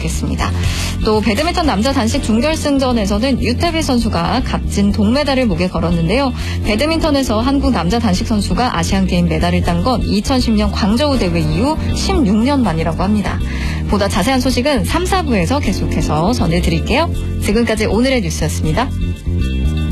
좋겠습니다. 또 배드민턴 남자 단식 준결승전에서는 유태비 선수가 값진 동메달을 목에 걸었는데요. 배드민턴에서 한국 남자 단식 선수가 아시안게임 메달을 딴 건 2010년 광저우 대회 이후 16년 만이라고 합니다. 보다 자세한 소식은 3, 4부에서 계속해서 전해드릴게요. 지금까지 오늘의 뉴스였습니다.